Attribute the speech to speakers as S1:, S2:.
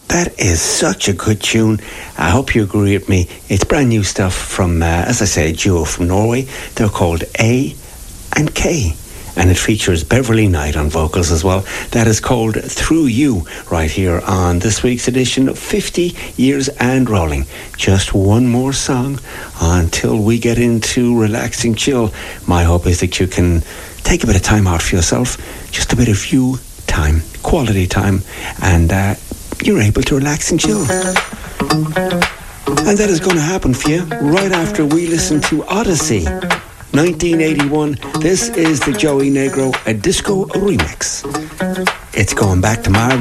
S1: That is such a good tune. I hope you agree with me. It's brand new stuff from, as I say, a duo from Norway. They're called A and K. And it features Beverly Knight on vocals as well. That is called Through You, right here on this week's edition of 50 Years and Rolling. Just one more song until we get into relaxing chill. My hope is that you can take a bit of time out for yourself, just a bit of you time, quality time, and you're able to relax and chill. And that is going to happen for you right after we listen to Odyssey, 1981. This is the Joey Negro, a disco remix. It's going back tomorrow.